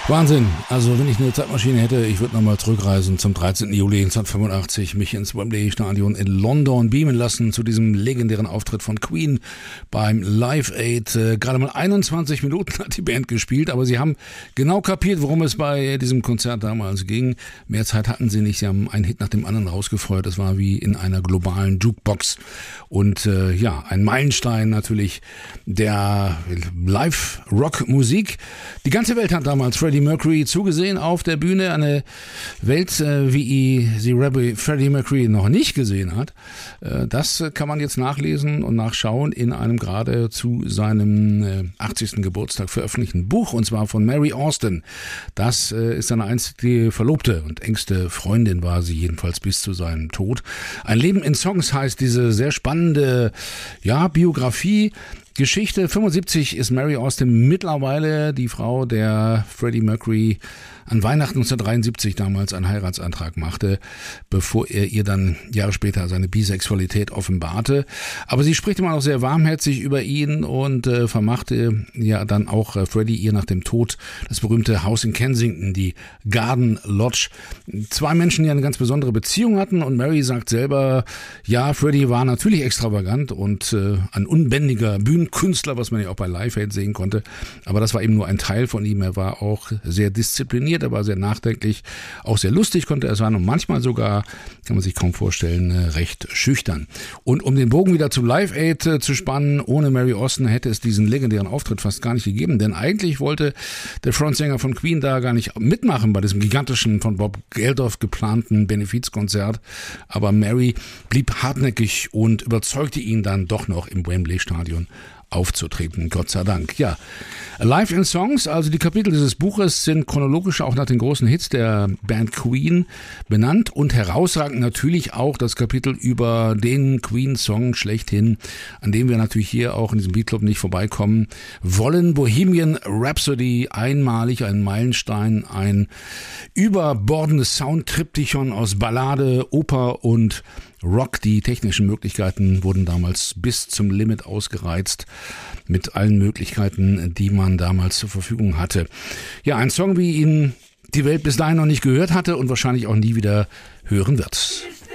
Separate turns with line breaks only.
Wahnsinn. Also wenn ich eine Zeitmaschine hätte, ich würde nochmal zurückreisen zum 13. Juli 1985, mich ins Wembley Stadion in London beamen lassen zu diesem legendären Auftritt von Queen beim Live Aid. Gerade mal 21 Minuten hat die Band gespielt, aber sie haben genau kapiert, worum es bei diesem Konzert damals ging. Mehr Zeit hatten sie nicht, sie haben einen Hit nach dem anderen rausgefeuert. Das war wie in einer globalen Jukebox. Und ein Meilenstein natürlich der Live-Rock-Musik. Die ganze Welt hat damals Freddie Mercury zugesehen auf der Bühne. Eine Welt, wie sie Freddie Mercury noch nicht gesehen hat. Das kann man jetzt nachlesen und nachschauen in einem gerade zu seinem 80. Geburtstag veröffentlichten Buch, und zwar von Mary Austin. Das ist seine einzige Verlobte und engste Freundin war sie jedenfalls bis zu seinem Tod. Ein Leben in Songs heißt diese sehr spannende Biografie. Geschichte. 75 ist Mary Austin mittlerweile die Frau, der Freddie Mercury an Weihnachten 1973 damals einen Heiratsantrag machte, bevor er ihr dann Jahre später seine Bisexualität offenbarte. Aber sie spricht immer noch sehr warmherzig über ihn und vermachte ja dann auch Freddie ihr nach dem Tod das berühmte Haus in Kensington, die Garden Lodge. Zwei Menschen, die eine ganz besondere Beziehung hatten, und Mary sagt selber, ja, Freddie war natürlich extravagant und ein unbändiger Bühnenkünstler, was man ja auch bei Live Aid sehen konnte, aber das war eben nur ein Teil von ihm. Er war auch sehr diszipliniert, er war sehr nachdenklich, auch sehr lustig konnte er sein und manchmal sogar, kann man sich kaum vorstellen, recht schüchtern. Und um den Bogen wieder zu Live Aid zu spannen, ohne Mary Austin hätte es diesen legendären Auftritt fast gar nicht gegeben, denn eigentlich wollte der Frontsänger von Queen da gar nicht mitmachen bei diesem gigantischen, von Bob Geldof geplanten Benefizkonzert, aber Mary blieb hartnäckig und überzeugte ihn dann doch noch im Wembley Stadion aufzutreten, Gott sei Dank. Ja, Live in Songs, also die Kapitel dieses Buches sind chronologisch auch nach den großen Hits der Band Queen benannt und herausragend natürlich auch das Kapitel über den Queen-Song schlechthin, an dem wir natürlich hier auch in diesem Beatclub nicht vorbeikommen wollen. Bohemian Rhapsody, einmalig, ein Meilenstein, ein überbordendes Soundtriptychon aus Ballade, Oper und Rock. Die technischen Möglichkeiten wurden damals bis zum Limit ausgereizt mit allen Möglichkeiten, die man damals zur Verfügung hatte. Ja, ein Song, wie ihn die Welt bis dahin noch nicht gehört hatte und wahrscheinlich auch nie wieder hören wird.